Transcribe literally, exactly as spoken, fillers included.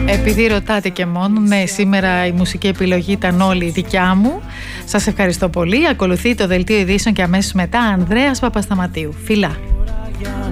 Επειδή ρωτάτε και μόνο, ναι, σήμερα η μουσική επιλογή ήταν όλη δικιά μου. Σας ευχαριστώ πολύ. Ακολουθεί το δελτίο ειδήσεων και αμέσως μετά Ανδρέας Παπασταματίου. Φιλά.